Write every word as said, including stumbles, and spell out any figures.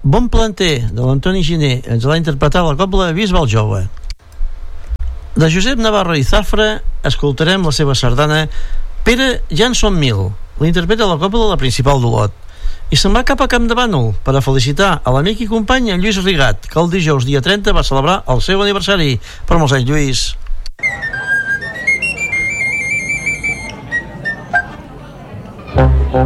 Bon planter, de l'Antoni Giner, ens l'ha interpretat la cobla Bisbal Jove. De Josep Navarro i Zafra escoltarem la seva sardana Pere ja en són mil, l'interpreta la cobla de la Principal d'Olot. I se'n va cap a Camp de Bànol per a felicitar a l'amic i company en Lluís Rigat, que el dijous dia trenta va celebrar el seu aniversari. Per molts anys, Lluís.